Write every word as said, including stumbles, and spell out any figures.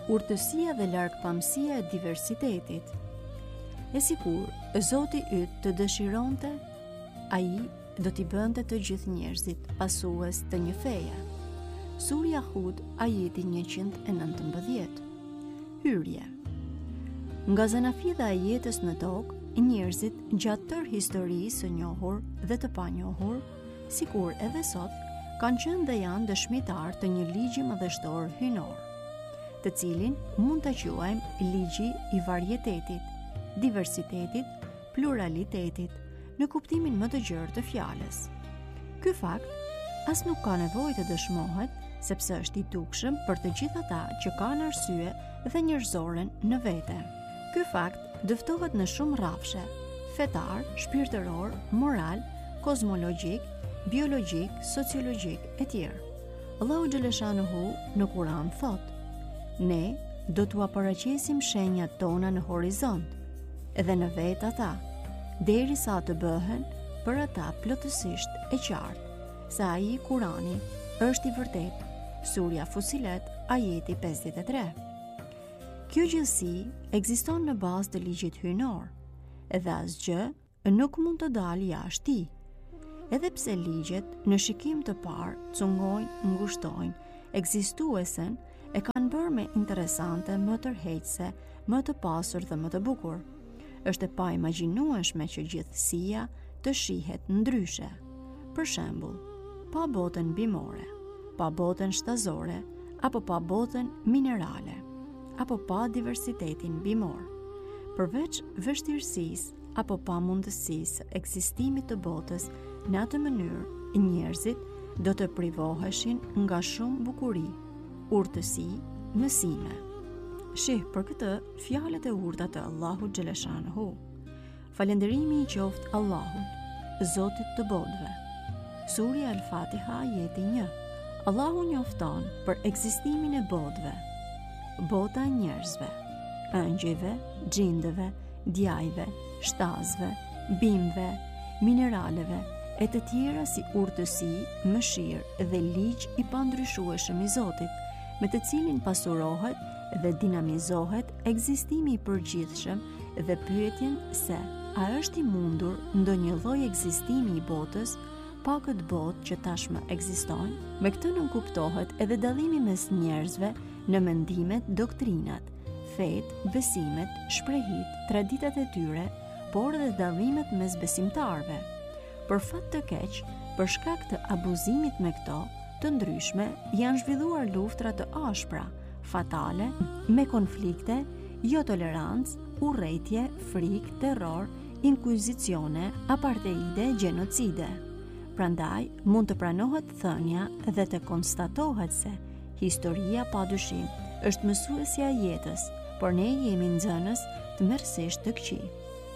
urtësia dhe largpamësia e diversitetit. E sikur Zoti yt të dëshironte, ai do t'i bënte të gjithë njerëzit pasues të një feje. Surja Hud, ajeti njëqind e nëntëmbëdhjetë. Hyrje. Nga zanafidha e jetës në tokë, njerëzit gjatë tërë historisë së njohur dhe të panjohur, sikur edhe sot, kanë qenë dhe janë dëshmitar të një ligji madhështor hyjnor, të cilin mund ta quajmë ligji i varietetit, diversitetit, pluralitetit, në kuptimin më të gjerë të fjalës. Ky fakt as nuk ka nevojë të dëshmohet, sepse është i dukshëm për të gjithë ata që kanë arsye dhe njerëzoren në vete. Ky fakt dëftohet në shumë rrafshe: fetar, shpirtëror, moral, kozmologjik, biologjik, sociologjik e tjerë. Allahu xhaleshanuhu në Kur'an thot: ne do t'ua paraqesim shenjat tona në horizont, edhe në vetë ata, derisa të bëhen për ata plotësisht e qartë, se ai Kurani është i vërtetë. Surja Fusilet, ajeti pesëdhjetë e tre. Kjo gjësi ekziston në bazë të ligjit hyjnor, edhe asgjë nuk mund të dalë jashtë tij. Edhe pse ligjet në shikim të parë cungojnë, ngushtojnë, ekzistuesen e kanë bërë më interesante, më tërheqëse, më të pasur dhe më të bukur. Është e pa imagjinueshme që gjithësia të shihet ndryshe. Për shembull, pa botën bimore, pa botën shtazore, apo pa botën minerale, apo pa diversitetin bimor. Përveç vështirësisë apo pa mundësisë ekzistimit të botës në atë mënyrë, njerëzit do të privoheshin nga shumë bukuri, urtësi, mësime. Shih për këtë fjalët e urta të Allahut xhaleshanuhu. Falënderimi i qoftë Allahut, Zotit të botëve. Surja Al-Fatiha, ajeti një. Allahu njofton për ekzistimin e botëve, bota e njerëzve, ëngjëjve, xhindëve, djajve, shtazve, bimëve, mineraleve e të tjera si urtësi, mëshirë dhe ligj i pandryshueshëm i Zotit, me të cilin pasurohet dhe dinamizohet ekzistimi i përgjithshëm dhe pyetjen se a është i mundur ndonjë lloj ekzistimi i botës pa këtë botë që tashmë ekziston. Me këtë nuk kuptohet edhe dallimi mes njerëzve në mendimet, doktrinat, fetë, besimet, shprehit, traditat e tyre, por edhe dallimet mes besimtarëve. Për fat të keq, për shkak të abuzimit me këto, të ndryshme, janë zhvilluar luftra të ashpra, fatale, me konflikte, jo tolerancë, urrëtie, frikë, terror, inkuizicione, aparteide, gjenocide. Prandaj, mund të pranohet thënia dhe të konstatohet se historia padyshim është mësuesja e jetës, por ne jemi nxënës të merrsisht të këqij.